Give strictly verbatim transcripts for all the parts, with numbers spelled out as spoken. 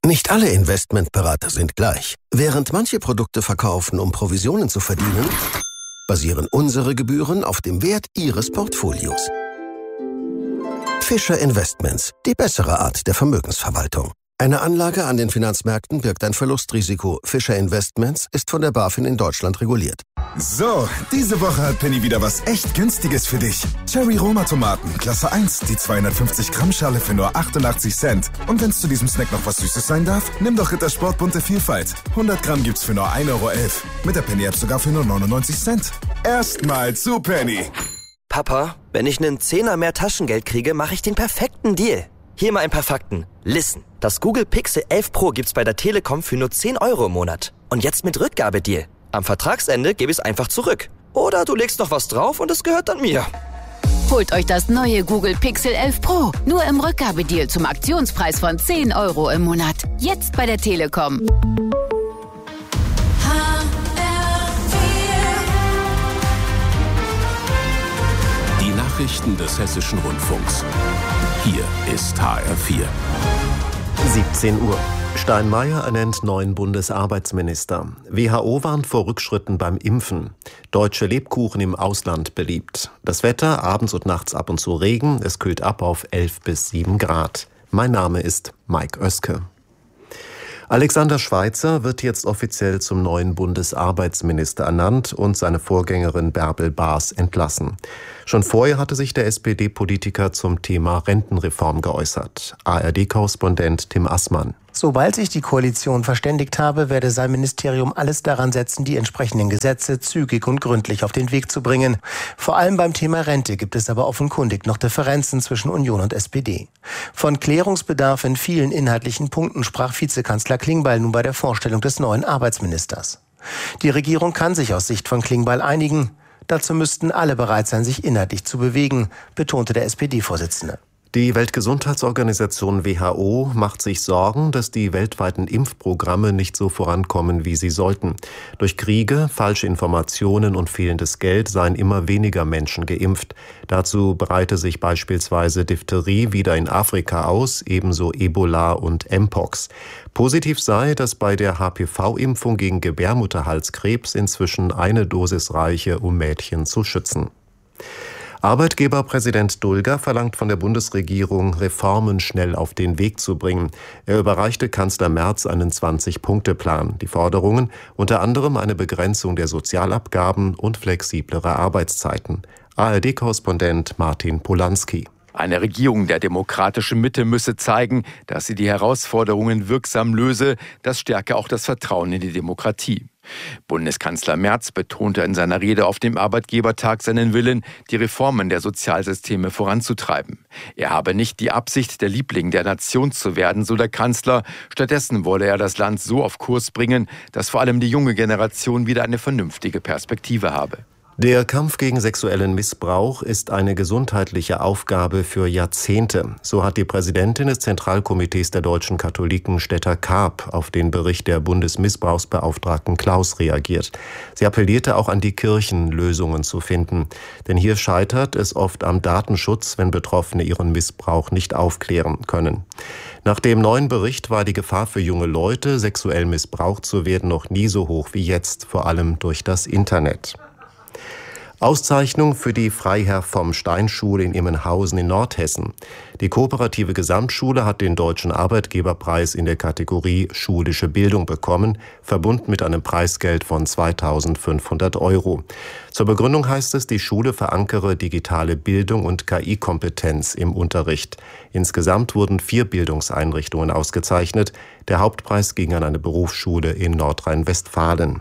Nicht alle Investmentberater sind gleich. Während manche Produkte verkaufen, um Provisionen zu verdienen, basieren unsere Gebühren auf dem Wert Ihres Portfolios. Fischer Investments, die bessere Art der Vermögensverwaltung. Eine Anlage an den Finanzmärkten birgt ein Verlustrisiko. Fischer Investments ist von der BaFin in Deutschland reguliert. So, diese Woche hat Penny wieder was echt Günstiges für dich. Cherry Roma Tomaten, Klasse eins, die zweihundertfünfzig Gramm Schale für nur achtundachtzig Cent. Und wenn es zu diesem Snack noch was Süßes sein darf, nimm doch Rittersport bunte Vielfalt. hundert Gramm gibt's für nur ein Euro elf. Mit der Penny-App sogar für nur neunundneunzig Cent. Erstmal zu Penny. Papa, wenn ich einen Zehner mehr Taschengeld kriege, mache ich den perfekten Deal. Hier mal ein paar Fakten. Listen, das Google Pixel elf Pro gibt's bei der Telekom für nur zehn Euro im Monat. Und jetzt mit Rückgabedeal. Am Vertragsende gebe ich es einfach zurück. Oder du legst noch was drauf und es gehört dann mir. Holt euch das neue Google Pixel elf Pro. Nur im Rückgabedeal zum Aktionspreis von zehn Euro im Monat. Jetzt bei der Telekom. Die Nachrichten des Hessischen Rundfunks. Hier ist H R vier. siebzehn Uhr. Steinmeier ernennt neuen Bundesarbeitsminister. W H O warnt vor Rückschritten beim Impfen. Deutsche Lebkuchen im Ausland beliebt. Das Wetter, abends und nachts ab und zu Regen. Es kühlt ab auf elf bis sieben Grad. Mein Name ist Mike Oeske. Alexander Schweitzer wird jetzt offiziell zum neuen Bundesarbeitsminister ernannt und seine Vorgängerin Bärbel Baas entlassen. Schon vorher hatte sich der S P D-Politiker zum Thema Rentenreform geäußert. A R D-Korrespondent Tim Assmann. Sobald sich die Koalition verständigt habe, werde sein Ministerium alles daran setzen, die entsprechenden Gesetze zügig und gründlich auf den Weg zu bringen. Vor allem beim Thema Rente gibt es aber offenkundig noch Differenzen zwischen Union und S P D. Von Klärungsbedarf in vielen inhaltlichen Punkten sprach Vizekanzler Klingbeil nun bei der Vorstellung des neuen Arbeitsministers. Die Regierung kann sich aus Sicht von Klingbeil einigen. Dazu müssten alle bereit sein, sich inhaltlich zu bewegen, betonte der S P D-Vorsitzende. Die Weltgesundheitsorganisation W H O macht sich Sorgen, dass die weltweiten Impfprogramme nicht so vorankommen, wie sie sollten. Durch Kriege, falsche Informationen und fehlendes Geld seien immer weniger Menschen geimpft. Dazu breite sich beispielsweise Diphtherie wieder in Afrika aus, ebenso Ebola und Mpox. Positiv sei, dass bei der H P V-Impfung gegen Gebärmutterhalskrebs inzwischen eine Dosis reiche, um Mädchen zu schützen. Arbeitgeberpräsident Dulger verlangt von der Bundesregierung, Reformen schnell auf den Weg zu bringen. Er überreichte Kanzler Merz einen zwanzig-Punkte-Plan. Die Forderungen unter anderem eine Begrenzung der Sozialabgaben und flexiblere Arbeitszeiten. A R D-Korrespondent Martin Polanski. Eine Regierung der demokratischen Mitte müsse zeigen, dass sie die Herausforderungen wirksam löse. Das stärke auch das Vertrauen in die Demokratie. Bundeskanzler Merz betonte in seiner Rede auf dem Arbeitgebertag seinen Willen, die Reformen der Sozialsysteme voranzutreiben. Er habe nicht die Absicht, der Liebling der Nation zu werden, so der Kanzler. Stattdessen wolle er das Land so auf Kurs bringen, dass vor allem die junge Generation wieder eine vernünftige Perspektive habe. Der Kampf gegen sexuellen Missbrauch ist eine gesundheitliche Aufgabe für Jahrzehnte. So hat die Präsidentin des Zentralkomitees der deutschen Katholiken, Stetta Karp, auf den Bericht der Bundesmissbrauchsbeauftragten Klaus reagiert. Sie appellierte auch an die Kirchen, Lösungen zu finden. Denn hier scheitert es oft am Datenschutz, wenn Betroffene ihren Missbrauch nicht aufklären können. Nach dem neuen Bericht war die Gefahr für junge Leute, sexuell missbraucht zu werden, noch nie so hoch wie jetzt, vor allem durch das Internet. Auszeichnung für die Freiherr vom Stein-Schule in Immenhausen in Nordhessen. Die kooperative Gesamtschule hat den Deutschen Arbeitgeberpreis in der Kategorie Schulische Bildung bekommen, verbunden mit einem Preisgeld von zweitausendfünfhundert Euro. Zur Begründung heißt es, die Schule verankere digitale Bildung und K I-Kompetenz im Unterricht. Insgesamt wurden vier Bildungseinrichtungen ausgezeichnet. Der Hauptpreis ging an eine Berufsschule in Nordrhein-Westfalen.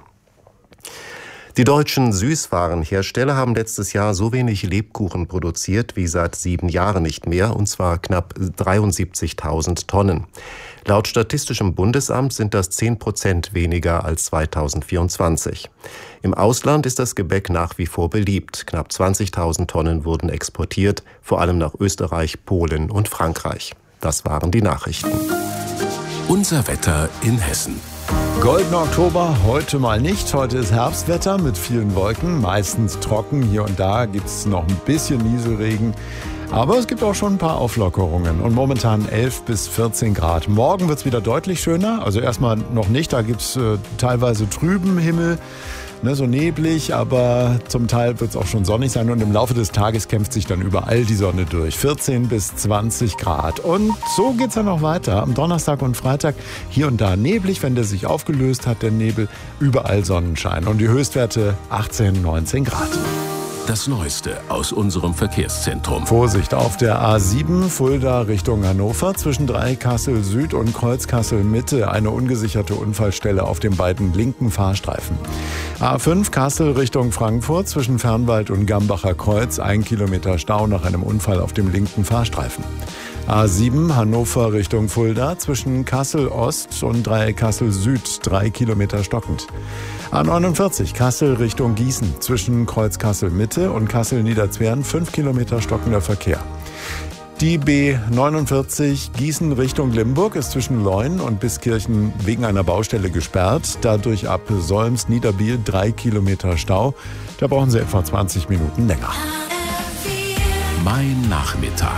Die deutschen Süßwarenhersteller haben letztes Jahr so wenig Lebkuchen produziert wie seit sieben Jahren nicht mehr, und zwar knapp dreiundsiebzigtausend Tonnen. Laut Statistischem Bundesamt sind das zehn Prozent weniger als zweitausendvierundzwanzig. Im Ausland ist das Gebäck nach wie vor beliebt. Knapp zwanzigtausend Tonnen wurden exportiert, vor allem nach Österreich, Polen und Frankreich. Das waren die Nachrichten. Unser Wetter in Hessen. Goldener Oktober, heute mal nicht. Heute ist Herbstwetter mit vielen Wolken, meistens trocken. Hier und da gibt es noch ein bisschen Nieselregen. Aber es gibt auch schon ein paar Auflockerungen und momentan elf bis vierzehn Grad. Morgen wird es wieder deutlich schöner, also erstmal noch nicht, da gibt es äh, teilweise trüben Himmel, ne, so neblig, aber zum Teil wird es auch schon sonnig sein und im Laufe des Tages kämpft sich dann überall die Sonne durch. vierzehn bis zwanzig Grad. Und so geht es dann noch weiter. Am Donnerstag und Freitag hier und da neblig, wenn der sich aufgelöst hat, der Nebel, überall Sonnenschein und die Höchstwerte achtzehn, neunzehn Grad. Das Neueste aus unserem Verkehrszentrum. Vorsicht auf der A sieben, Fulda Richtung Hannover, zwischen Dreikassel Süd und Kreuzkassel Mitte eine ungesicherte Unfallstelle auf den beiden linken Fahrstreifen. A fünf, Kassel Richtung Frankfurt, zwischen Fernwald und Gambacher Kreuz, ein Kilometer Stau nach einem Unfall auf dem linken Fahrstreifen. A sieben, Hannover Richtung Fulda, zwischen Kassel Ost und Dreikassel Süd, drei Kilometer stockend. A neunundvierzig, Kassel Richtung Gießen, zwischen Kreuzkassel Mitte und Kassel Niederzwern, fünf Kilometer stockender Verkehr. Die B neunundvierzig Gießen Richtung Limburg ist zwischen Leun und Biskirchen wegen einer Baustelle gesperrt. Dadurch ab Solms Niederbiel drei Kilometer Stau. Da brauchen Sie etwa zwanzig Minuten länger. Mein Nachmittag.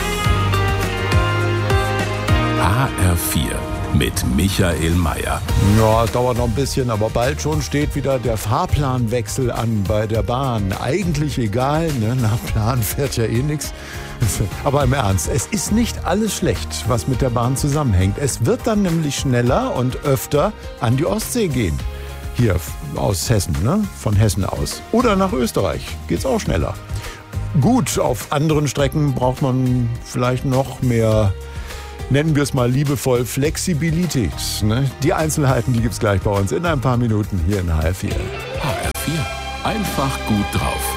H R vier mit Michael Mayer. Ja, es dauert noch ein bisschen, aber bald schon steht wieder der Fahrplanwechsel an bei der Bahn. Eigentlich egal, ne? Nach Plan fährt ja eh nichts. Aber im Ernst, es ist nicht alles schlecht, was mit der Bahn zusammenhängt. Es wird dann nämlich schneller und öfter an die Ostsee gehen. Hier aus Hessen, ne? Von Hessen aus. Oder nach Österreich geht's auch schneller. Gut, auf anderen Strecken braucht man vielleicht noch mehr, nennen wir es mal liebevoll, Flexibilität. Ne? Die Einzelheiten, die gibt's gleich bei uns in ein paar Minuten hier in H R vier. H R vier. Einfach gut drauf.